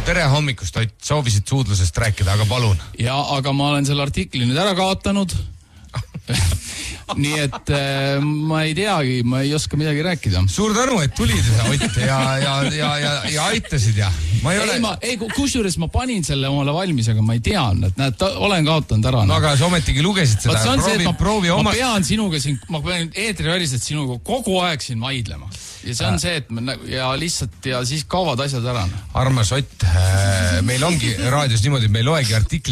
tere hommikust, Ott, soovisid suudlusest rääkida, aga palun. Ja, aga ma olen selle artikli nüüd ära kaotanud. Nii et ma ei teagi, ma ei oska midagi rääkida. Suur tänu, et tulid, Ott, ja aitasid ja ma ei ole... Kusjuures ma panin selle omale valmis, aga ma ei tea, et näed, olen kaotanud ära. No aga sa ometigi lugesid seda. Ma pean sinuga siin, ma pean eetriväliselt sinuga kogu aeg siin vaidlema. Ja see on see, et ja lihtsalt ja siis kaovad asjad ära. Armas Ott, meil ongi raadios niimoodi, et me ei loegi artikli